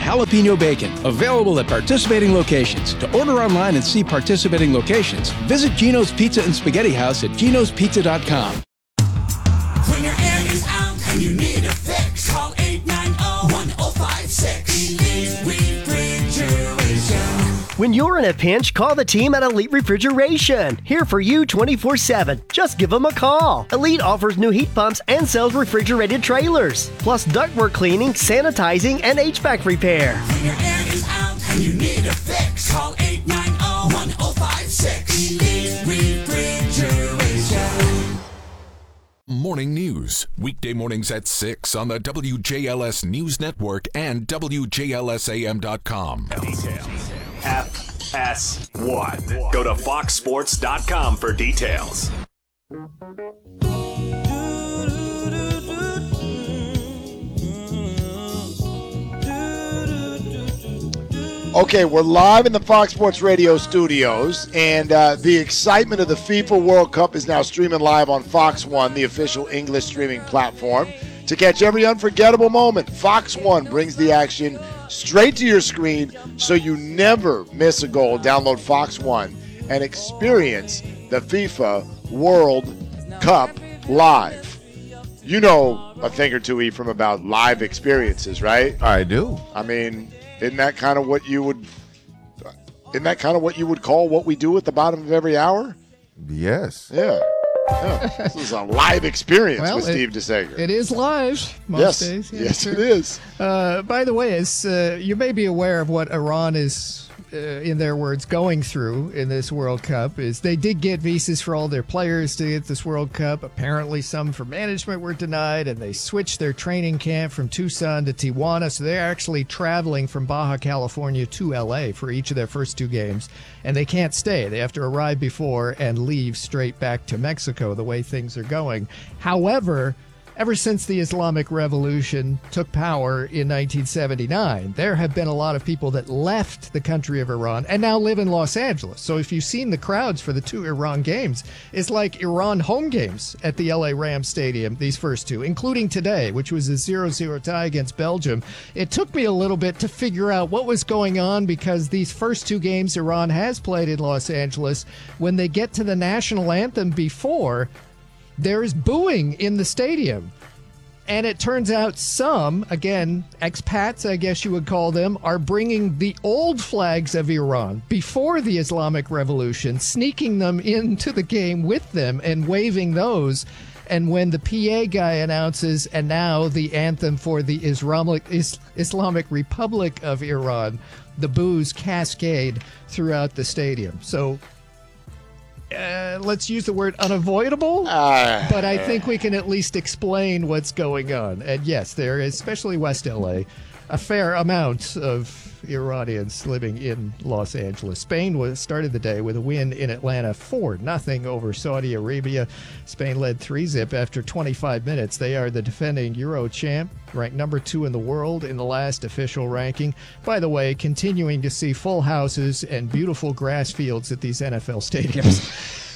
jalapeno bacon. Available at participating locations. To order online and see participating locations, visit Gino's Pizza and Spaghetti House at ginospizza.com. When your air is out and you need a fix, call 890-1056. Elite Refrigeration. When you're in a pinch, call the team at Elite Refrigeration. Here for you 24/7. Just give them a call. Elite offers new heat pumps and sells refrigerated trailers, plus ductwork cleaning, sanitizing, and HVAC repair. When your air is out and you need a fix, call 890-1056. Elite Refrigeration. Morning news, weekday mornings at 6 on the WJLS News Network and WJLSAM.com. FS1. Go to foxsports.com for details. Okay, we're live in the Fox Sports Radio studios, and the excitement of the FIFA World Cup is now streaming live on Fox One, the official English streaming platform. To catch every unforgettable moment, Fox One brings the action straight to your screen so you never miss a goal. Download Fox One and experience the FIFA World Cup live. You know a thing or two, Ephraim, about live experiences, right? I do. I mean, isn't that kind of what you would call what we do at the bottom of every hour? Yes. Yeah. This is a live experience with Steve DeSager. It is live most days. Yes, it is. By the way, you may be aware of what Iran is, in their words, going through in this World Cup. Is they did get visas for all their players to get this World Cup. Apparently some for management were denied, and they switched their training camp from Tucson to Tijuana. So they're actually traveling from Baja California to L.A. for each of their first two games. And they can't stay. They have to arrive before and leave straight back to Mexico, the way things are going. However, ever since the Islamic Revolution took power in 1979, there have been a lot of people that left the country of Iran and now live in Los Angeles. So if you've seen the crowds for the two Iran games, it's like Iran home games at the LA Rams Stadium, these first two, including today, which was a 0-0 tie against Belgium. It took me a little bit to figure out what was going on because these first two games Iran has played in Los Angeles, when they get to the national anthem before, there is booing in the stadium. And it turns out some, again, expats, I guess you would call them, are bringing the old flags of Iran before the Islamic Revolution, sneaking them into the game with them and waving those. And when the PA guy announces, and now the anthem for the Islamic Republic of Iran, the boos cascade throughout the stadium. So let's use the word unavoidable, but I think we can at least explain what's going on. And yes, there is, especially West LA, a fair amount of Iranians living in Los Angeles. Spain started the day with a win in Atlanta 4-0 over Saudi Arabia. Spain led 3-0 after 25 minutes. They are the defending Euro champ, ranked number 2 in the world in the last official ranking. By the way, continuing to see full houses and beautiful grass fields at these NFL stadiums.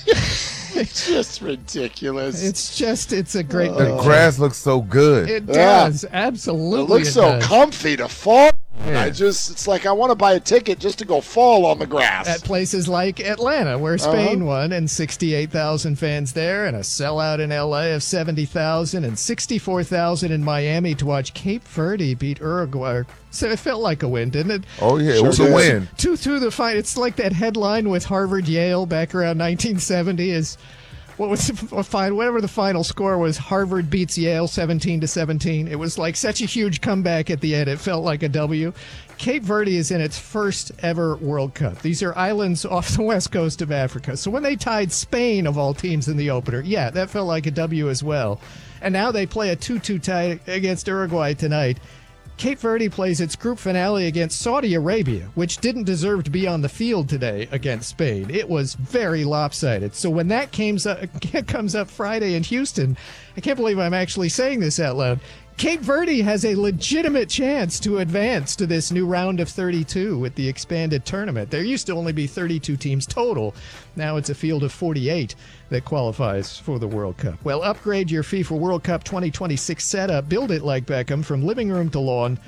It's just ridiculous. It's a great The grass looks so good. It does. Absolutely. It looks so comfy to fall. Yeah. It's like I want to buy a ticket just to go fall on the grass. At places like Atlanta, where Spain won, and 68,000 fans there, and a sellout in LA of 70,000, and 64,000 in Miami to watch Cape Verde beat Uruguay. So it felt like a win, didn't it? Oh, yeah, it was a win. 2-2 the fight. It's like that headline with Harvard-Yale back around 1970 is... What was whatever the final score was? Harvard beats Yale 17-17. It was like such a huge comeback at the end. It felt like a W. Cape Verde is in its first ever World Cup. These are islands off the west coast of Africa. So when they tied Spain, of all teams, in the opener, yeah, that felt like a W as well. And now they play a 2-2 tie against Uruguay tonight. Cape Verde plays its group finale against Saudi Arabia, which didn't deserve to be on the field today against Spain. It was very lopsided. So when that comes up Friday in Houston, I can't believe I'm actually saying this out loud. Cape Verde has a legitimate chance to advance to this new round of 32 with the expanded tournament. There used to only be 32 teams total. Now it's a field of 48 that qualifies for the World Cup. Well, upgrade your FIFA World Cup 2026 setup. Build it like Beckham from living room to lawn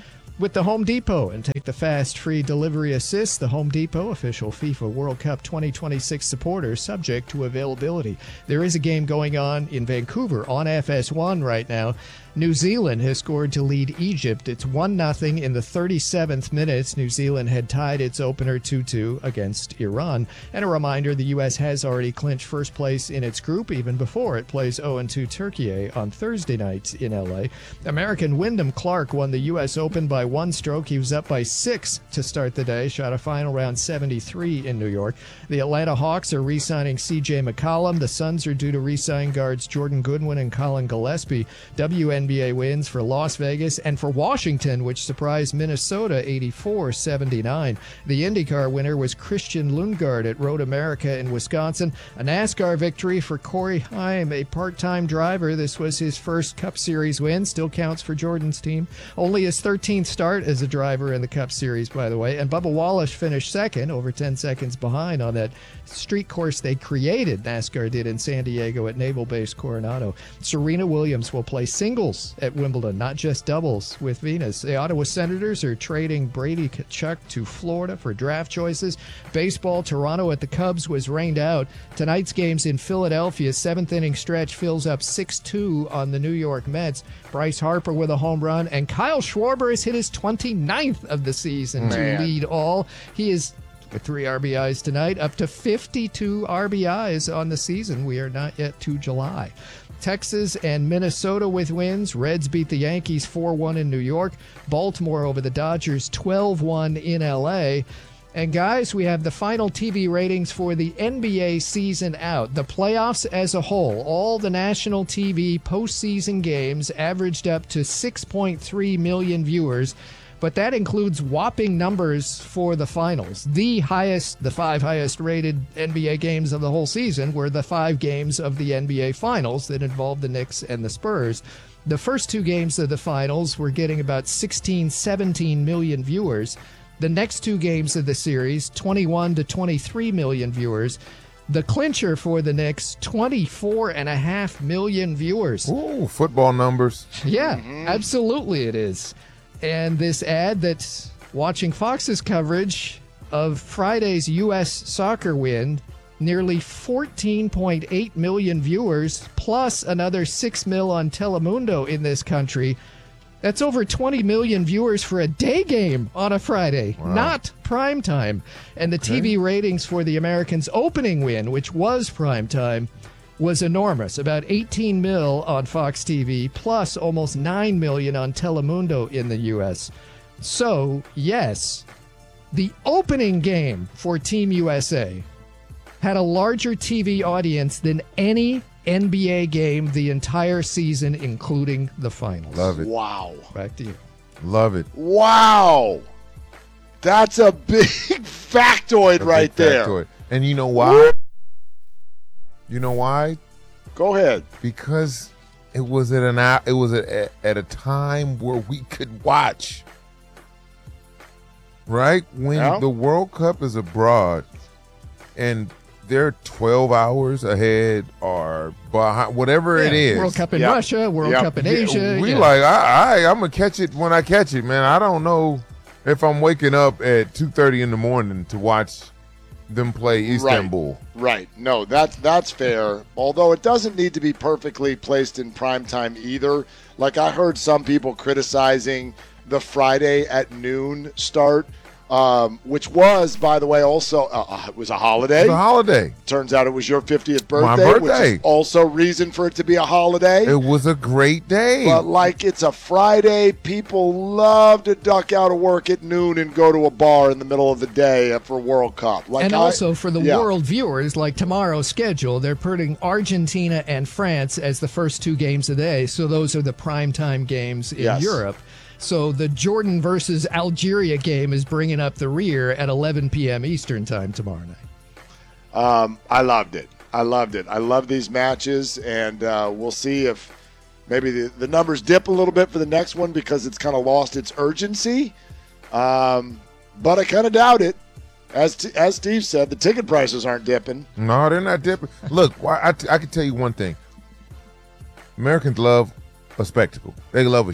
with the Home Depot and take the fast, free delivery assist. The Home Depot, official FIFA World Cup 2026 supporter, subject to availability. There is a game going on in Vancouver on FS1 right now. New Zealand has scored to lead Egypt. It's 1-0 in the 37th minute. New Zealand had tied its opener 2-2 against Iran. And a reminder, the U.S. has already clinched first place in its group even before it plays 0-2 Turkey on Thursday night in L.A. American Wyndham Clark won the U.S. Open by 1 stroke. He was up by 6 to start the day, shot a final round 73 in New York. The Atlanta Hawks are re-signing C.J. McCollum. The Suns are due to re-sign guards Jordan Goodwin and Colin Gillespie. WNBA wins for Las Vegas and for Washington, which surprised Minnesota 84-79. The IndyCar winner was Christian Lundgaard at Road America in Wisconsin. A NASCAR victory for Corey Heim, a part-time driver. This was his first Cup Series win. Still counts for Jordan's team. Only his 13th start as a driver in the Cup Series, by the way. And Bubba Wallace finished second, over 10 seconds behind on that street course they created, NASCAR did in San Diego at Naval Base Coronado. Serena Williams will play singles at Wimbledon, not just doubles with Venus. The Ottawa Senators are trading Brady Tkachuk to Florida for draft choices. Baseball, Toronto at the Cubs was rained out. Tonight's games in Philadelphia, 7th inning stretch fills up 6-2 on the New York Mets. Bryce Harper with a home run, and Kyle Schwarber has hit his 29th of the season to lead all. He is, with 3 RBIs tonight, up to 52 RBIs on the season. We are not yet to July. Texas and Minnesota with wins. Reds beat the Yankees 4-1 in New York. Baltimore over the Dodgers 12-1 in LA. And guys, we have the final TV ratings for the NBA season out. The playoffs as a whole, all the national TV postseason games averaged up to 6.3 million viewers. But that includes whopping numbers for the finals. The 5 highest rated NBA games of the whole season were the 5 games of the NBA finals that involved the Knicks and the Spurs. The first 2 games of the finals were getting about 17 million viewers. The next 2 games of the series, 21 to 23 million viewers. The clincher for the Knicks, 24.5 million viewers. Ooh, football numbers. Yeah, absolutely it is. And this ad that's watching Fox's coverage of Friday's U.S. soccer win, nearly 14.8 million viewers, plus another 6 mil on Telemundo in this country. That's over 20 million viewers for a day game on a Friday, not prime time. And the TV ratings for the Americans' opening win, which was prime time, was enormous, about 18 mil on Fox TV, plus almost 9 million on Telemundo in the U.S. So, yes, the opening game for Team USA had a larger TV audience than any NBA game the entire season, including the finals. Love it. Wow. Back to you. Love it. Wow. That's a big factoid right there. Factoid. And you know why? You know why? Go ahead. Because it was at at a time where we could watch. Right? When the World Cup is abroad and they're 12 hours ahead or behind, whatever it is. World Cup in Russia, World Cup in Asia. We I'm going to catch it when I catch it, man. I don't know if I'm waking up at 2:30 in the morning to watch them play Istanbul. Right. No, that's fair. Although it doesn't need to be perfectly placed in prime time either. Like I heard some people criticizing the Friday at noon start, which was, by the way, also it was a holiday. It's a holiday. Turns out it was your 50th birthday. My birthday. Which is also reason for it to be a holiday. It was a great day. But like it's a Friday, people love to duck out of work at noon and go to a bar in the middle of the day for World Cup. Like and also for the world viewers, like tomorrow's schedule, they're putting Argentina and France as the first 2 games of the day. So those are the primetime games in Europe. So the Jordan versus Algeria game is bringing up the rear at 11 p.m. Eastern time tomorrow night. I loved it. I love these matches, and we'll see if maybe the numbers dip a little bit for the next one because it's kind of lost its urgency. But I kind of doubt it. As Steve said, the ticket prices aren't dipping. No, they're not dipping. Look, I can tell you one thing. Americans love a spectacle. They love a show.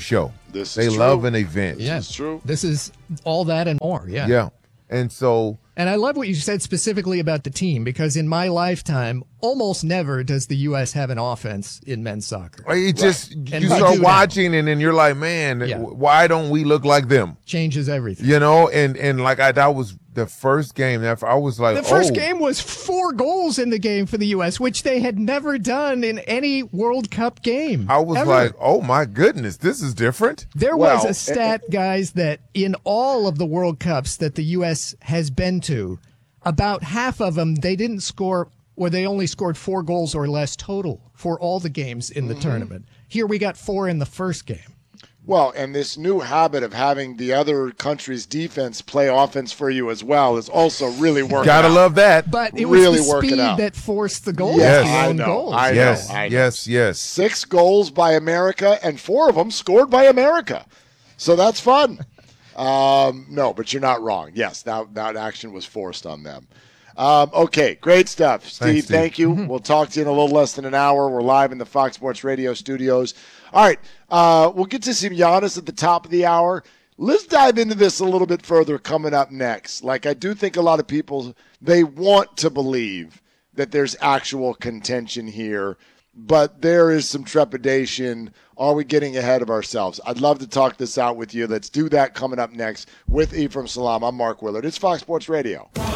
They love an event. Yeah, It's true. This is all that and more. Yeah. Yeah. And so, And I love what you said specifically about the team, because in my lifetime, almost never does the U.S. have an offense in men's soccer. it just, And you we start do that. watching and then you're like, man, Yeah. why don't we look like them? Changes everything. You know, and like that was the first game that I was like, The first game was 4 goals in the game for the U.S., which they had never done in any World Cup game. I was ever. like, oh my goodness, this is different. There Well, was a stat, guys, that in all of the World Cups that the U.S. has been to, about half of them, they didn't score, or they only scored 4 goals or less total for all the games in the tournament. Here we got 4 in the first game. Well, and this new habit of having the other country's defense play offense for you as well is also really working Gotta out. love that. But it Really was the working speed out. that forced the goals, Yes, the I own know. goals. I know. Yes, yes. 6 goals by America, and 4 of them scored by America. So that's fun. No, but you're not wrong. Yes, that action was forced on them. Okay, great stuff. Thanks, Steve. Thank you. We'll talk to you in a little less than an hour. We're live in the Fox Sports Radio studios. All right, we'll get to some Giannis at the top of the hour. Let's dive into this a little bit further coming up next. Like, I do think a lot of people, they want to believe that there's actual contention here, but there is some trepidation. Are we getting ahead of ourselves? I'd love to talk this out with you. Let's do that coming up next with Ephraim Salam. I'm Mark Willard. It's Fox Sports Radio. Di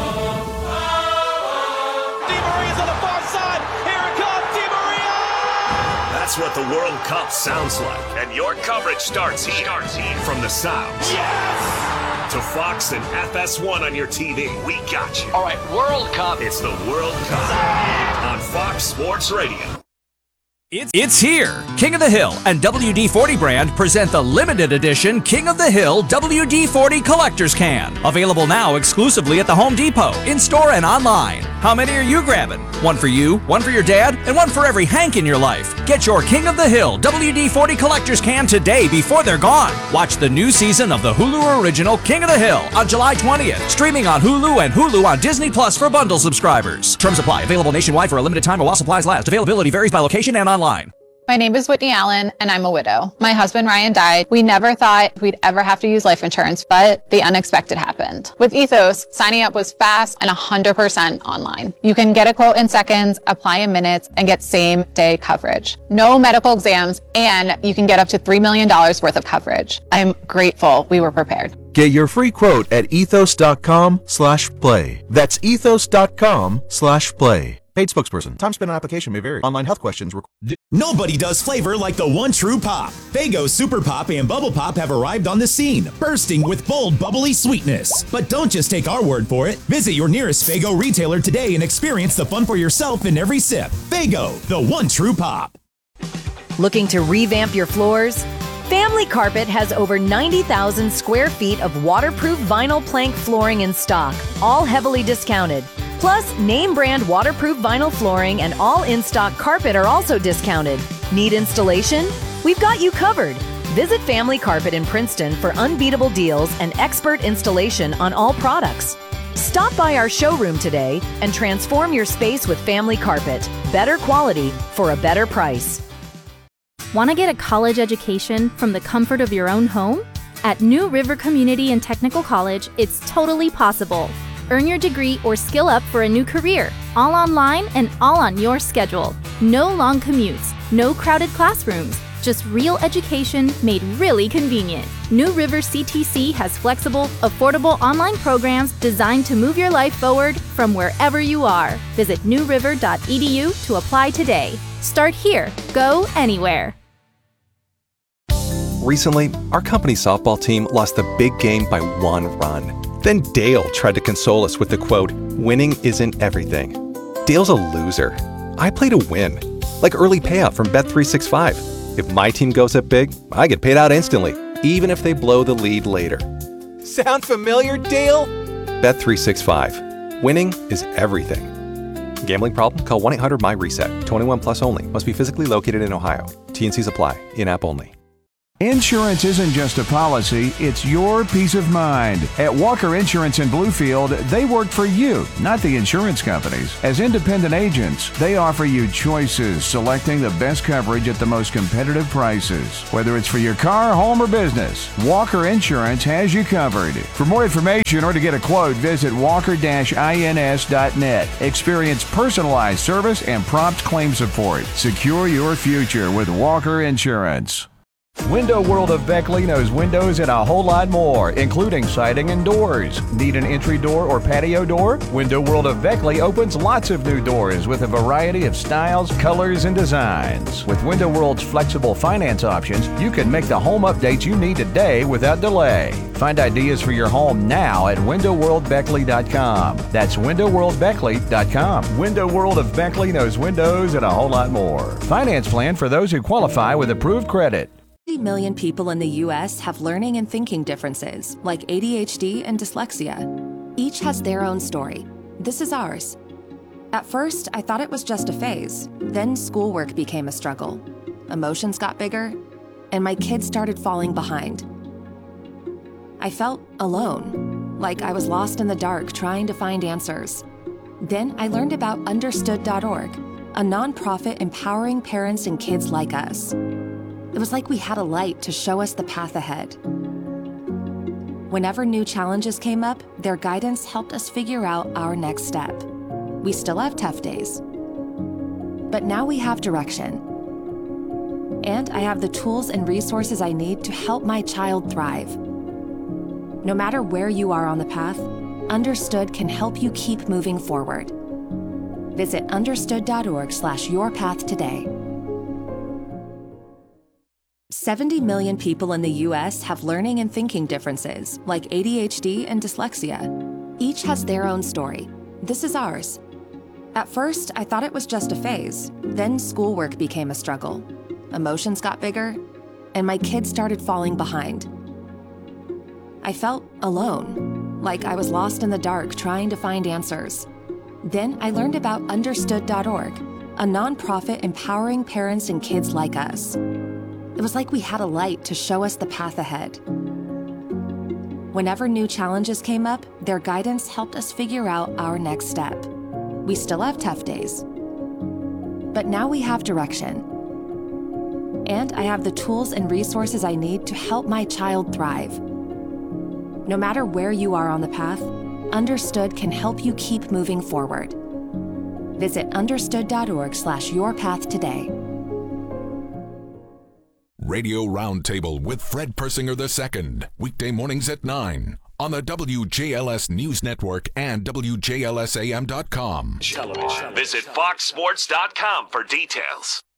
Maria's on the far side. Here it comes, Di Maria! That's what the World Cup sounds like. And your coverage starts here. From the sounds Yes! to Fox and FS1 on your TV. We got you. All right, World Cup. It's the World Cup on Fox Sports Radio. It's here! King of the Hill and WD-40 brand present the limited edition King of the Hill WD-40 Collector's Can. Available now exclusively at the Home Depot, in-store and online. How many are you grabbing? One for you, one for your dad, and one for every Hank in your life. Get your King of the Hill WD-40 Collector's Can today before they're gone. Watch the new season of the Hulu original King of the Hill on July 20th. Streaming on Hulu and Hulu on Disney Plus for bundle subscribers. Terms apply. Available nationwide for a limited time while supplies last. Availability varies by location and online. My name is Whitney Allen, and I'm a widow. My husband, Ryan, died. We never thought we'd ever have to use life insurance, but the unexpected happened. With Ethos, signing up was fast and 100% online. You can get a quote in seconds, apply in minutes, and get same-day coverage. No medical exams, and you can get up to $3 million worth of coverage. I'm grateful we were prepared. Get your free quote at ethos.com/play. That's ethos.com/play. Paid spokesperson. Time spent on application may vary. Online health questions. Nobody does flavor like the one true pop. Faygo Super Pop and Bubble Pop have arrived on the scene, bursting with bold, bubbly sweetness. But don't just take our word for it. Visit your nearest Faygo retailer today and experience the fun for yourself in every sip. Faygo, the one true pop. Looking to revamp your floors? Family Carpet has over 90,000 square feet of waterproof vinyl plank flooring in stock, all heavily discounted. Plus, name brand waterproof vinyl flooring and all in-stock carpet are also discounted. Need installation? We've got you covered. Visit Family Carpet in Princeton for unbeatable deals and expert installation on all products. Stop by our showroom today and transform your space with Family Carpet. Better quality for a better price. Want to get a college education from the comfort of your own home? At New River Community and Technical College, it's totally possible. Earn your degree or skill up for a new career, all online and all on your schedule. No long commutes, no crowded classrooms, just real education made really convenient. New River CTC has flexible, affordable online programs designed to move your life forward from wherever you are. Visit newriver.edu to apply today. Start here, go anywhere. Recently, our company softball team lost the big game by 1 run. Then Dale tried to console us with the quote, "Winning isn't everything." Dale's a loser. I play to win. Like early payout from Bet365. If my team goes up big, I get paid out instantly, even if they blow the lead later. Sound familiar, Dale? Bet365. Winning is everything. Gambling problem? Call 1-800-MY-RESET. 21 plus only. Must be physically located in Ohio. T&Cs apply. In-app only. Insurance isn't just a policy, it's your peace of mind. At Walker Insurance in Bluefield, they work for you, not the insurance companies. As independent agents, they offer you choices, selecting the best coverage at the most competitive prices. Whether it's for your car, home, or business, Walker Insurance has you covered. For more information or to get a quote, visit walker-ins.net. Experience personalized service and prompt claim support. Secure your future with Walker Insurance. Window World of Beckley knows windows and a whole lot more, including siding and doors. Need an entry door or patio door? Window World of Beckley opens lots of new doors with a variety of styles, colors, and designs. With Window World's flexible finance options, you can make the home updates you need today without delay. Find ideas for your home now at windowworldbeckley.com. That's windowworldbeckley.com. Window World of Beckley knows windows and a whole lot more. Finance plan for those who qualify with approved credit. 50 million people in the U.S. have learning and thinking differences, like ADHD and dyslexia. Each has their own story. This is ours. At first, I thought it was just a phase. Then schoolwork became a struggle. Emotions got bigger, and my kids started falling behind. I felt alone, like I was lost in the dark trying to find answers. Then I learned about Understood.org, a nonprofit empowering parents and kids like us. It was like we had a light to show us the path ahead. Whenever new challenges came up, their guidance helped us figure out our next step. We still have tough days, but now we have direction. And I have the tools and resources I need to help my child thrive. No matter where you are on the path, Understood can help you keep moving forward. Visit understood.org/yourpath today. 70 million people in the U.S. have learning and thinking differences, like ADHD and dyslexia. Each has their own story. This is ours. At first, I thought it was just a phase. Then schoolwork became a struggle. Emotions got bigger, and my kids started falling behind. I felt alone, like I was lost in the dark trying to find answers. Then I learned about Understood.org, a nonprofit empowering parents and kids like us. It was like we had a light to show us the path ahead. Whenever new challenges came up, their guidance helped us figure out our next step. We still have tough days, but now we have direction. And I have the tools and resources I need to help my child thrive. No matter where you are on the path, Understood can help you keep moving forward. Visit understood.org/yourpath today. Radio Roundtable with Fred Persinger II. Weekday mornings at 9 on the WJLS News Network and WJLSAM.com. Television. Visit FoxSports.com for details.